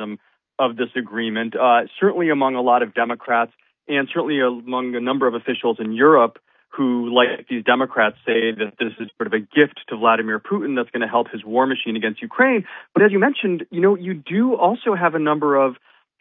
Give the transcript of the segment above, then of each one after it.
criticism of this agreement, certainly among a lot of Democrats and certainly among a number of officials in Europe who, like these Democrats, say that this is sort of a gift to Vladimir Putin that's going to help his war machine against Ukraine. But as you mentioned, you do also have a number of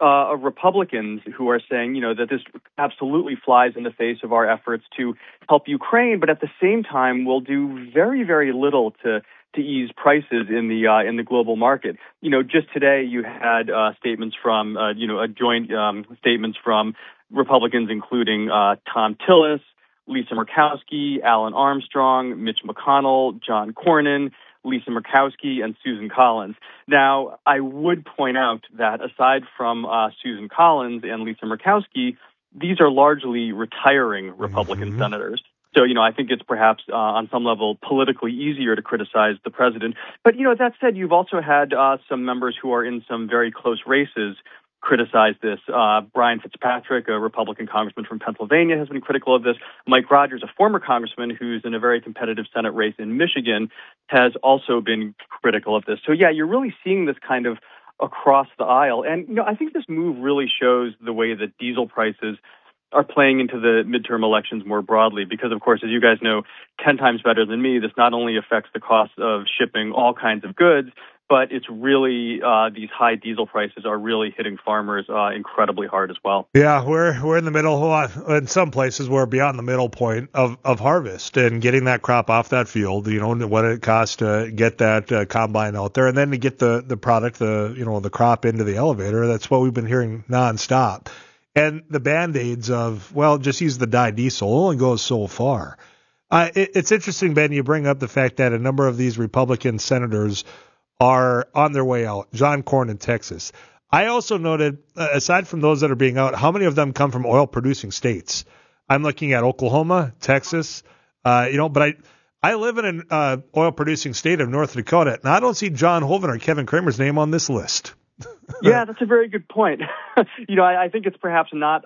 Republicans who are saying, that this absolutely flies in the face of our efforts to help Ukraine, but at the same time will do very, very little to ease prices in the global market. Just today you had statements from, joint statements from Republicans, including Tom Tillis, Lisa Murkowski, Alan Armstrong, Mitch McConnell, John Cornyn, Lisa Murkowski, and Susan Collins. Now, I would point out that aside from Susan Collins and Lisa Murkowski, these are largely retiring Republican senators. So, I think it's perhaps on some level politically easier to criticize the president. But, that said, you've also had some members who are in some very close races criticize this. Brian Fitzpatrick, a Republican congressman from Pennsylvania, has been critical of this. Mike Rogers, a former congressman who's in a very competitive Senate race in Michigan, has also been critical of this. So, yeah, you're really seeing this kind of across the aisle. And, I think this move really shows the way that diesel prices are playing into the midterm elections more broadly, because, of course, as you guys know, 10 times better than me, this not only affects the cost of shipping all kinds of goods, but it's really these high diesel prices are really hitting farmers incredibly hard as well. Yeah, we're in the middle. In some places, we're beyond the middle point of harvest and getting that crop off that field. What it costs to get that combine out there, and then to get the product, the crop into the elevator. That's what we've been hearing nonstop. And the band-aids of, just use the dye diesel only goes so far. It's interesting, Ben, you bring up the fact that a number of these Republican senators are on their way out. John Cornyn in Texas. I also noted, aside from those that are being out, how many of them come from oil-producing states? I'm looking at Oklahoma, Texas, but I live in an oil-producing state of North Dakota, and I don't see John Hoeven or Kevin Kramer's name on this list. Yeah, that's a very good point. I think it's perhaps not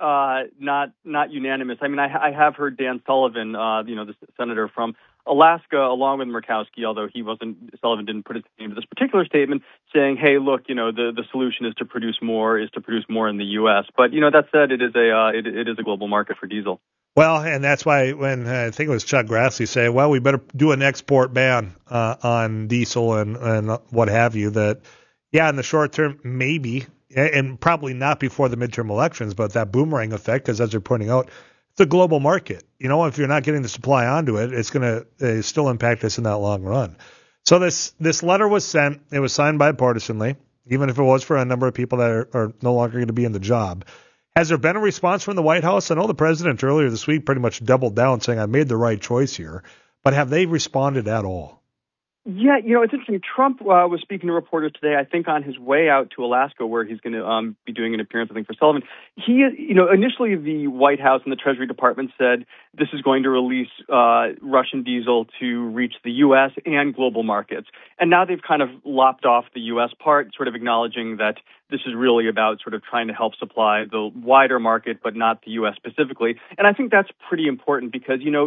unanimous. I mean, I have heard Dan Sullivan, the senator from Alaska, along with Murkowski, although Sullivan didn't put his name to this particular statement, saying, hey, look, the solution is to produce more in the U.S. But, that said, it is a global market for diesel. Well, and that's why when I think it was Chuck Grassley saying, well, we better do an export ban on diesel and what have you, that, yeah, in the short term, maybe, and probably not before the midterm elections, but that boomerang effect, because as you're pointing out, it's a global market. If you're not getting the supply onto it, it's going to still impact us in that long run. So this letter was sent. It was signed bipartisanly, even if it was for a number of people that are no longer going to be in the job. Has there been a response from the White House? I know the president earlier this week pretty much doubled down saying, I made the right choice here. But have they responded at all? Yeah, it's interesting. Trump was speaking to reporters today, I think on his way out to Alaska, where he's going to be doing an appearance, I think, for Sullivan. He, initially the White House and the Treasury Department said this is going to release Russian diesel to reach the U.S. and global markets. And now they've kind of lopped off the U.S. part, sort of acknowledging that this is really about sort of trying to help supply the wider market, but not the U.S. specifically. And I think that's pretty important because, in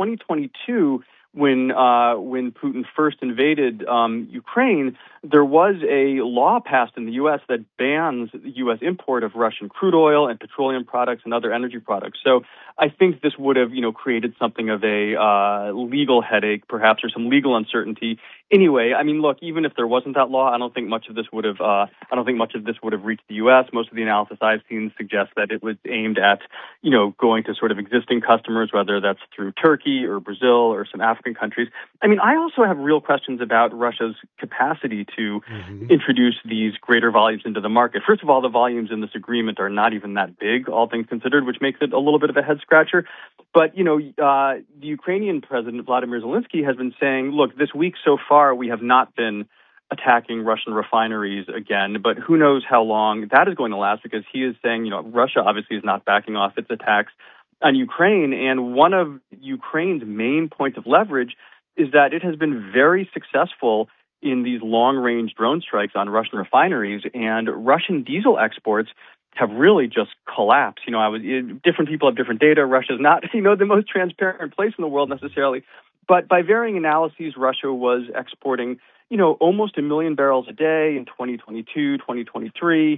2022, when Putin first invaded Ukraine, there was a law passed in the U.S. that bans U.S. import of Russian crude oil and petroleum products and other energy products. So I think this would have, created something of a legal headache, perhaps, or some legal uncertainty. Anyway, I mean, look, even if there wasn't that law, I don't think much of this would have reached the U.S. Most of the analysis I've seen suggests that it was aimed at, going to sort of existing customers, whether that's through Turkey or Brazil or some African countries. I mean, I also have real questions about Russia's capacity to introduce these greater volumes into the market. First of all, the volumes in this agreement are not even that big, all things considered, which makes it a little bit of a head scratcher. But, the Ukrainian president, Vladimir Zelensky, has been saying, look, this week so far, we have not been attacking Russian refineries again, but who knows how long that is going to last, because he is saying, Russia obviously is not backing off its attacks on Ukraine. And one of Ukraine's main points of leverage is that it has been very successful in these long-range drone strikes on Russian refineries, and Russian diesel exports have really just collapsed. Different people have different data. Russia's not, the most transparent place in the world necessarily. But by varying analyses, Russia was exporting, almost 1 million barrels a day in 2022, 2023.